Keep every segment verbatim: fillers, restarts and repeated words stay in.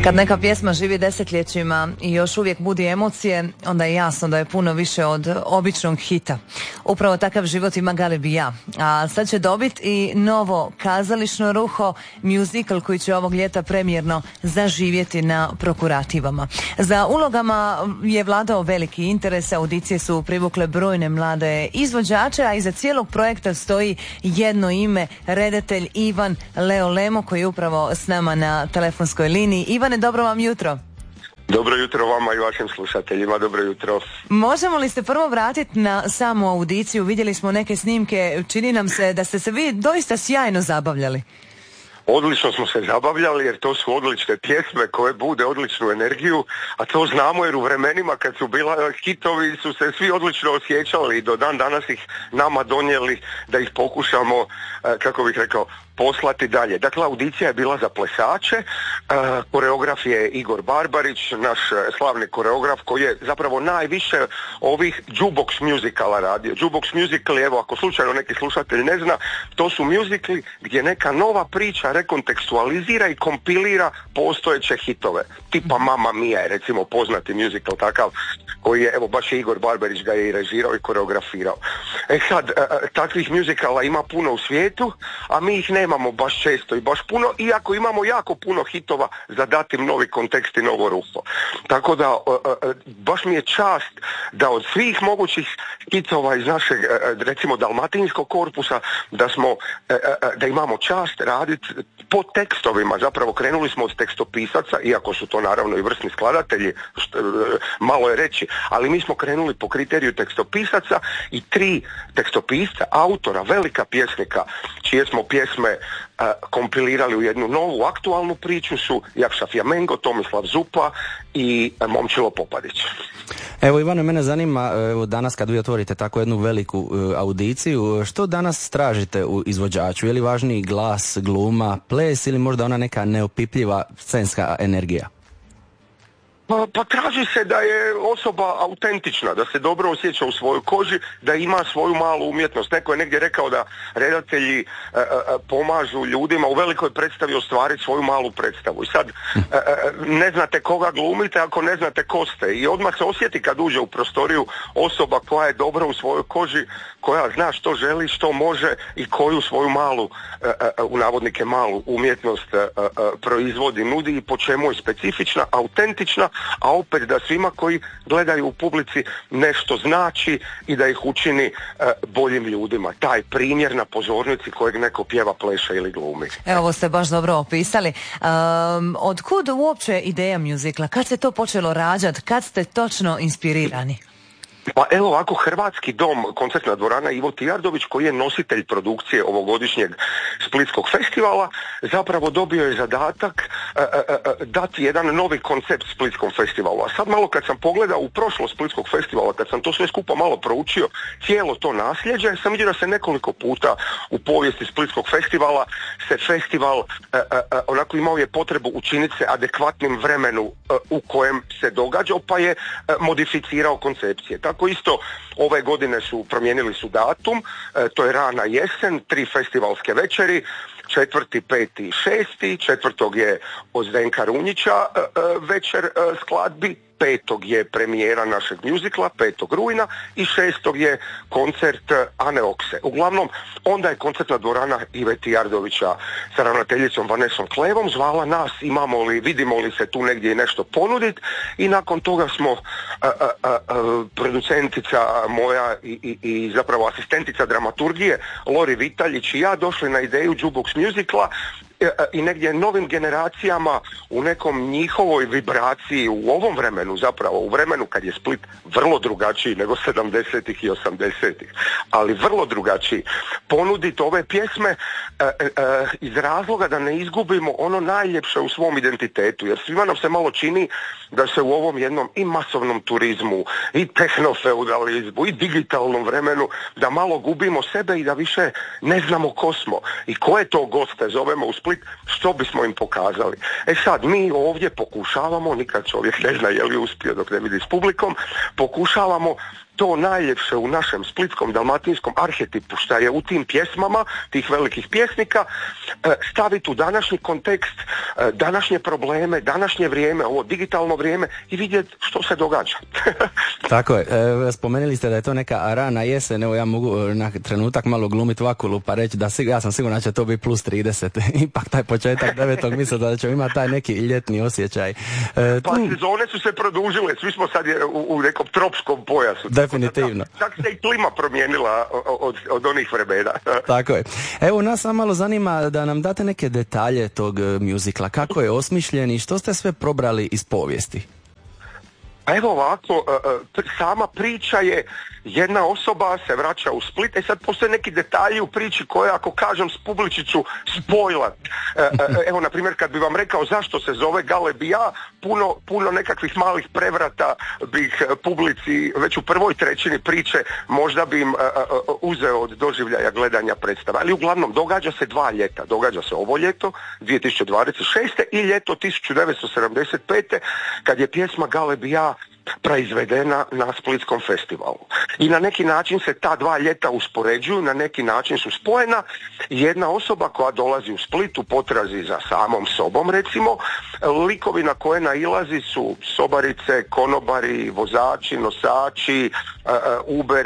Kad neka pjesma živi desetljećima i još uvijek budi emocije, onda je jasno da je puno više od običnog hita. Upravo takav život ima Galeb i ja. A sad će dobit i novo kazališno ruho, musical koji će ovog ljeta premijerno zaživjeti na prokurativama. Za ulogama je vladao veliki interes, audicije su privukle brojne mlade izvođače, a iza cijelog projekta stoji jedno ime, redatelj Ivan Leo Lemo, koji je upravo s nama na telefonskoj liniji. Ivane, dobro vam jutro. Dobro jutro vama i vašim slušateljima, dobro jutro. Možemo li se prvo vratiti na samu audiciju? Vidjeli smo neke snimke, čini nam se da ste se vi doista sjajno zabavljali. Odlično smo se zabavljali jer to su odlične pjesme koje bude odličnu energiju, a to znamo jer u vremenima kad su bila hitovi su se svi odlično osjećali i do dan danas ih nama donijeli da ih pokušamo, kako bih rekao, poslati dalje. Dakle, audicija je bila za plesače, uh, koreograf je Igor Barbarić, naš slavni koreograf koji je zapravo najviše ovih jukebox musicala radio. Jukebox musicali, evo ako slučajno neki slušatelj ne zna, to su musicali gdje neka nova priča rekontekstualizira i kompilira postojeće hitove. Tipa Mamma Mia je recimo poznati musical takav koji je, evo baš je Igor Barbarić ga je i režirao i koreografirao. E sad, uh, takvih musicala ima puno u svijetu, a mi ih ne nemamo baš često i baš puno, iako imamo jako puno hitova za dati im novi kontekst i novo ruho. Tako da, baš mi je čast da od svih mogućih hitova iz našeg, recimo, dalmatinskog korpusa, da smo, da imamo čast raditi po tekstovima. Zapravo krenuli smo od tekstopisaca, iako su to naravno i vrsni skladatelji, što, malo je reći, ali mi smo krenuli po kriteriju tekstopisaca i tri tekstopisca, autora, velika pjesnika, čije smo pjesme Uh, kompilirali u jednu novu aktualnu priču su Jakša Fjamengo, Tomislav Zupa i uh, Momčilo Popadić. Evo Ivane, mene zanima, evo danas kad vi otvorite tako jednu veliku uh, audiciju, što danas tražite u izvođaču? Je li važniji glas, gluma, ples ili možda ona neka neopipljiva scenska energija? Pa, pa traži se da je osoba autentična, da se dobro osjeća u svojoj koži, da ima svoju malu umjetnost. Neko je negdje rekao da redatelji e, e, pomažu ljudima u velikoj predstavi ostvariti svoju malu predstavu. I sad e, e, ne znate koga glumite ako ne znate ko ste. I odmah se osjeti kad uđe u prostoriju osoba koja je dobra u svojoj koži, koja zna što želi, što može i koju svoju malu, e, e, u navodnike malu umjetnost e, e, proizvodi, nudi i po čemu je specifična, autentična, a opet da svima koji gledaju u publici nešto znači i da ih učini uh, boljim ljudima. Taj primjer na pozornici kojeg neko pjeva, pleše ili glumi. Evo, ovo ste baš dobro opisali. Um, od kud uopće ideja muzikla? Kad se to počelo rađati? Kad ste točno inspirirani? Pa evo ovako, Hrvatski dom, koncertna dvorana Ivo Tijardović, koji je nositelj produkcije ovogodišnjeg Splitskog festivala, zapravo dobio je zadatak uh, uh, dati jedan novi koncept Splitskom festivalu. A sad malo kad sam pogledao u prošlost Splitskog festivala, kad sam to sve skupa malo proučio, cijelo to nasljeđe, sam vidio da se nekoliko puta u povijesti Splitskog festivala se festival uh, uh, onako imao je potrebu učiniti se adekvatnim vremenu uh, u kojem se događao, pa je uh, modificirao koncepcije. Tako isto ove godine su promijenili su datum, e, to je rana jesen, tri festivalske večeri, četvrti, peti i šesti, četvrtog je od Zdenka Runjića e, večer e, skladbi, petog je premijera našeg mjuzikla, petog rujna i šestog je koncert Ane Okse. Uglavnom, onda je koncertna dvorana Ive Tijardovića sa ravnateljicom Vanesom Klevom zvala nas, imamo li, vidimo li se tu negdje nešto ponuditi, i nakon toga smo a, a, a, a, producentica moja i, i, i zapravo asistentica dramaturgije Lori Vitaljić i ja došli na ideju jukebox musicala i negdje novim generacijama u nekom njihovoj vibraciji u ovom vremenu, zapravo u vremenu kad je Split vrlo drugačiji nego sedamdesetih i osamdesetih, ali vrlo drugačiji, ponuditi ove pjesme e, e, iz razloga da ne izgubimo ono najljepše u svom identitetu, jer svima nam se malo čini da se u ovom jednom i masovnom turizmu i tehnofeudalizmu i digitalnom vremenu da malo gubimo sebe i da više ne znamo ko smo i koje to goste zovemo u Split, što bismo im pokazali. E sad, mi ovdje pokušavamo, nikad čovjek ne zna je li uspio dok ne vidi s publikom, pokušavamo to najljepše u našem splitskom dalmatinskom arhetipu šta je u tim pjesmama tih velikih pjesnika staviti u današnji kontekst, današnje probleme, današnje vrijeme, ovo digitalno vrijeme i vidjeti što se događa. Tako je. E, spomenuli ste da je to neka rana jesen, evo ja mogu na trenutak malo glumiti vakulu pa reći da sig- ja sam siguran da će to biti plus trideset. Ipak taj početak devetog mjeseca da ćemo imati taj neki ljetni osjećaj. E, tu... Pa sezone su se produžile, svi smo sad u, u nekom tropskom pojasu. Definitivno. Čak se i klima promijenila od, od onih vremena. Tako je. Evo nas samo malo zanima da nam date neke detalje tog mjuzikla. Kako je osmišljen i što ste sve probrali iz povijesti? A evo ovako, sama priča je, jedna osoba se vraća u Split i sad postoje neki detalji u priči koje, ako kažem s publici ću spojlat. Evo, na primjer, kad bi vam rekao zašto se zove Galebija, puno, puno nekakvih malih prevrata bih publici već u prvoj trećini priče možda bi im uzeo od doživljaja gledanja predstava. Ali uglavnom, događa se dva ljeta. Događa se ovo ljeto, dvije tisuće dvadeset šeste i ljeto tisuću devetsto sedamdeset pete kad je pjesma Galebija proizvedena na Splitskom festivalu. I na neki način se ta dva ljeta uspoređuju, na neki način su spojena. Jedna osoba koja dolazi u Split u potrazi za samom sobom, recimo, likovi na koje nailazi su sobarice, konobari, vozači, nosači, Uber,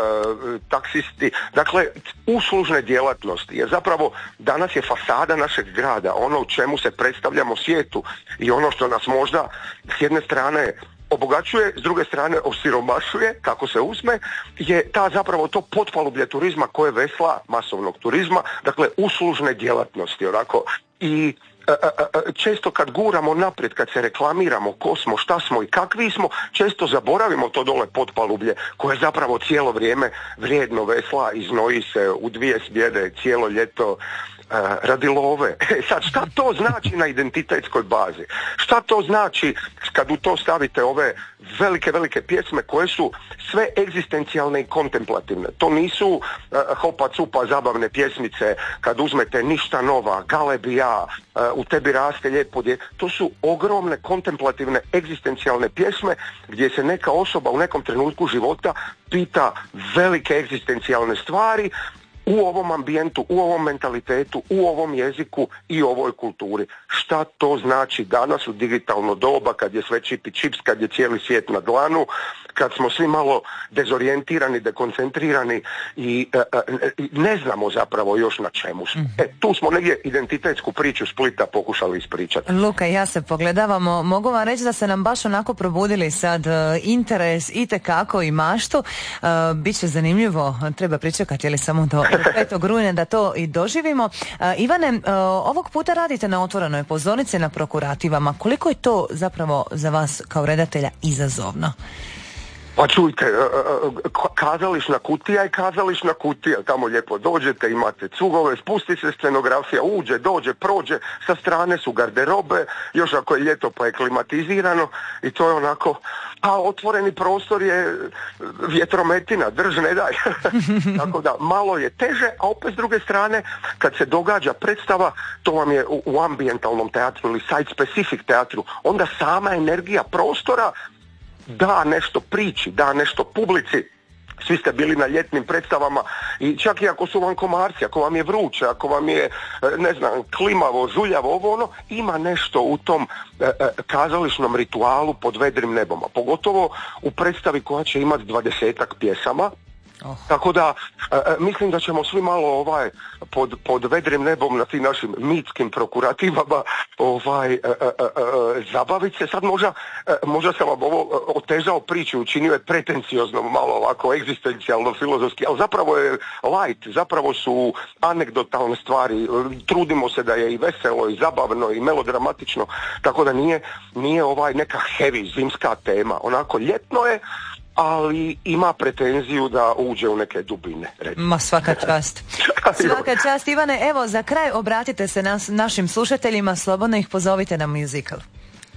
taksisti, dakle uslužne djelatnosti. Jer zapravo danas je fasada našeg grada, ono u čemu se predstavljamo svijetu i ono što nas možda s jedne strane obogaćuje, s druge strane osiromašuje, kako se uzme, je ta zapravo to potpalublje turizma koje vesla masovnog turizma, dakle uslužne djelatnosti, onako. I a, a, a, često kad guramo naprijed, kad se reklamiramo ko smo, šta smo i kakvi smo, često zaboravimo to dole potpalublje koje zapravo cijelo vrijeme vrijedno vesla i znoji se u dvije smjene cijelo ljeto Uh, radi love. Sad, šta to znači na identitetskoj bazi? Šta to znači kad u to stavite ove velike, velike pjesme koje su sve egzistencijalne i kontemplativne? To nisu uh, hopa cupa zabavne pjesmice, kad uzmete Ništa nova, Galebija, uh, U tebi raste lijepo dje. To su ogromne kontemplativne egzistencijalne pjesme gdje se neka osoba u nekom trenutku života pita velike egzistencijalne stvari u ovom ambijentu, u ovom mentalitetu, u ovom jeziku i ovoj kulturi. Šta to znači danas u digitalno doba kad je sve čip i čips, kad je cijeli svijet na dlanu, kad smo svi malo dezorijentirani, dekoncentrirani i e, e, ne znamo zapravo još na čemu smo. E, tu smo negdje identitetsku priču Splita pokušali ispričati. Luka i ja se pogledavamo. Mogu vam reći da se nam baš onako probudili sad uh, interes itekako i maštu. Uh, Biće zanimljivo, treba pričekati ili samo do petog rujna da to i doživimo. Uh, Ivane, uh, ovog puta radite na otvorenoj pozornici na prokurativama. Koliko je to zapravo za vas kao redatelja izazovno? Pa čujte, kazališna kutija je kazališna kutija, tamo lijepo dođete, imate cugove, spusti se scenografija, uđe, dođe, prođe, sa strane su garderobe, još ako je ljeto pa je klimatizirano i to je onako, a otvoreni prostor je vjetrometina, drž ne daj. Tako da malo je teže, a opet s druge strane kad se događa predstava, to vam je u, u ambientalnom teatru ili site specific teatru, onda sama energija prostora da nešto priči, da nešto publici. Svi ste bili na ljetnim predstavama i čak i ako su vam komarci, ako vam je vruće, ako vam je, ne znam, klimavo, žuljavo, ovo ono, ima nešto u tom e, e, kazališnom ritualu pod vedrim nebom. A pogotovo u predstavi koja će imati dvadesetak pjesama. Oh. Tako da e, mislim da ćemo svi malo ovaj pod, pod vedrim nebom na tim našim mitskim prokurativama ovaj e, e, e, zabaviti se. Sad možda, e, možda sam vam ovo otežao priču, učinio je pretenciozno, malo ovako egzistencijalno, filozofski, ali zapravo je light, zapravo su anegdotalne stvari, trudimo se da je i veselo i zabavno i melodramatično, tako da nije, nije ovaj neka heavy zimska tema, onako ljetno je, ali ima pretenziju da uđe u neke dubine. Recimo. Ma svaka čast. Svaka čast. Ivane, evo za kraj obratite se nas, našim slušateljima, slobodno ih pozovite na musical.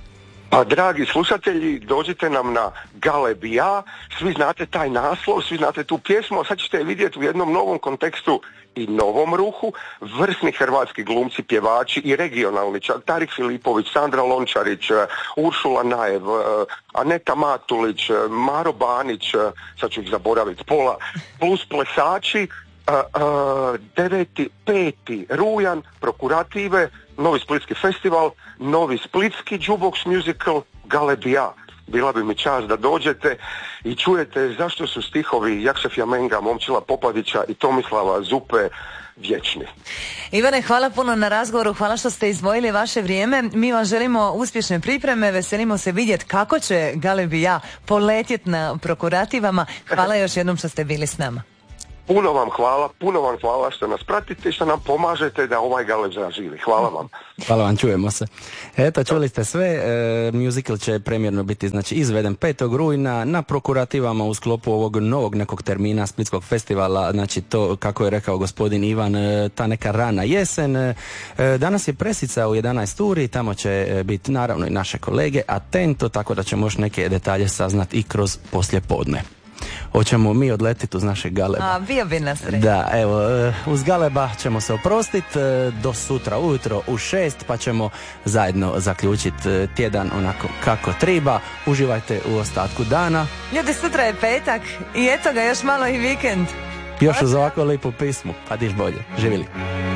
Pa dragi slušatelji, dođite nam na Galebija, svi znate taj naslov, svi znate tu pjesmu, a sad ćete je vidjeti u jednom novom kontekstu i novom ruhu, vrsni hrvatski glumci, pjevači i regionalni, čak Tarik Filipović, Sandra Lončarić, Uršula Najev, Aneta Matulić, Maro Banić, sad ću ih zaboraviti, pola, plus plesači, deveti peti rujan, Prokurative, Novi Splitski festival, Novi Splitski Jukebox Musical, Galebija. Bila bi mi čast da dođete i čujete zašto su stihovi Jaksef Jamenga, Momčila Popadića i Tomislava Zupe vječni. Ivane, hvala puno na razgovoru, hvala što ste izdvojili vaše vrijeme. Mi vam želimo uspješne pripreme, veselimo se vidjeti kako će Galebija poletjeti na Prokurativama. Hvala još jednom što ste bili s nama. Puno vam hvala, puno vam hvala što nas pratite i što nam pomažete da ovaj Galeb zaživi. Hvala vam. Hvala vam, čujemo se. Eto, čuli ste sve, e, musical će premjerno biti znači izveden petog rujna na Prokurativama u sklopu ovog novog nekog termina Splitskog festivala, znači to, kako je rekao gospodin Ivan, e, ta neka rana jesen. E, danas je presica u jedanaest uri, tamo će biti naravno i naše kolege Atento, tako da ćemo još neke detalje saznati i kroz poslijepodne. Hoćemo mi odletiti uz našeg Galeba. A, bio bi nas sreći. Da, evo, uz Galeba ćemo se oprostiti do sutra ujutro u šest, pa ćemo zajedno zaključiti tjedan onako kako treba. Uživajte u ostatku dana. Ljudi, sutra je petak i eto ga još malo i vikend. Još uz ovako lijepu pismu, pa diš bolje. Živjeli.